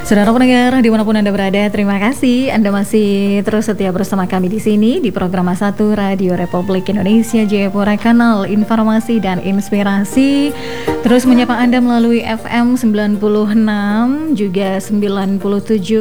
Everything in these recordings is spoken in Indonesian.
Saudara pendengar dimanapun Anda berada, terima kasih Anda masih terus setia bersama kami di sini di program 1 Radio Republik Indonesia Jayapura, kanal informasi dan inspirasi. Terus menyapa Anda melalui FM 96 juga 97,6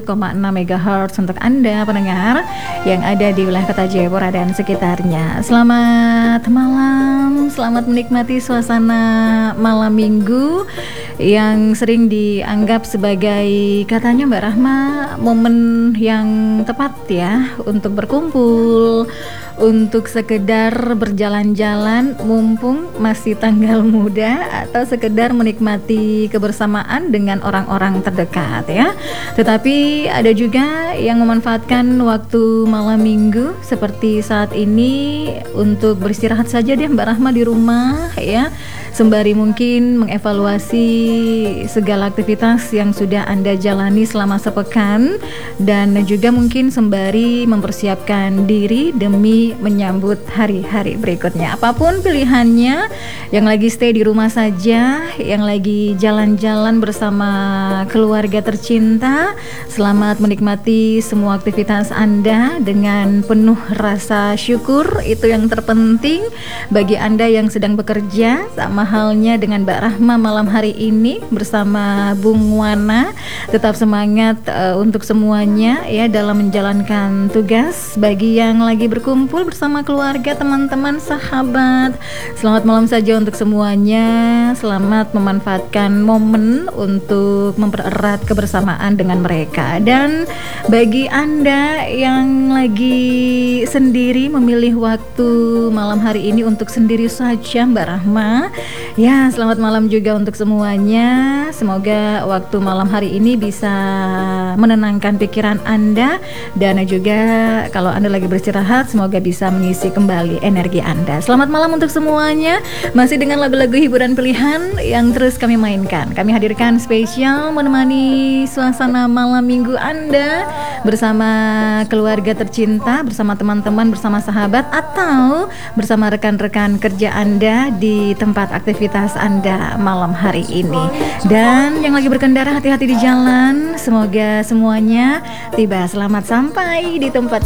MHz untuk Anda pendengar yang ada di wilayah kota Jayapura dan sekitarnya. Selamat malam, selamat menikmati suasana malam minggu yang sering dianggap sebagai, katanya Mbak Rahma, momen yang tepat ya untuk berkumpul, untuk sekedar berjalan-jalan mumpung masih tanggal muda, atau sekedar menikmati kebersamaan dengan orang-orang terdekat ya. Tetapi ada juga yang memanfaatkan waktu malam minggu seperti saat ini untuk beristirahat saja deh Mbak Rahma di rumah ya, sembari mungkin mengevaluasi segala aktivitas yang sudah Anda jalani selama sepekan, dan juga mungkin sembari mempersiapkan diri demi menyambut hari-hari berikutnya. Apapun pilihannya, yang lagi stay di rumah saja, yang lagi jalan-jalan bersama keluarga tercinta, selamat menikmati semua aktivitas Anda dengan penuh rasa syukur. Itu yang terpenting. Bagi Anda yang sedang bekerja, sama halnya dengan Mbak Rahma malam hari ini bersama Bung Wana, tetap semangat untuk semuanya ya dalam menjalankan tugas. Bagi yang lagi berkumpul bersama keluarga, teman-teman, sahabat, selamat malam saja untuk semuanya. Selamat memanfaatkan momen untuk mempererat kebersamaan dengan mereka. Dan bagi Anda yang lagi sendiri, memilih waktu malam hari ini untuk sendiri saja Mbak Rahma ya, selamat malam juga untuk semuanya. Semoga waktu malam hari ini bisa menenangkan pikiran Anda, dan juga kalau Anda lagi beristirahat, semoga bisa mengisi kembali energi Anda. Selamat malam untuk semuanya. Masih dengan lagu-lagu hiburan pilihan yang terus kami mainkan, kami hadirkan spesial menemani suasana malam minggu Anda bersama keluarga tercinta, bersama teman-teman, bersama sahabat, atau bersama rekan-rekan kerja Anda di tempat aktivitas Anda malam hari ini. Dan yang lagi berkendara, hati-hati di jalan. Semoga semuanya tiba selamat sampai di tempat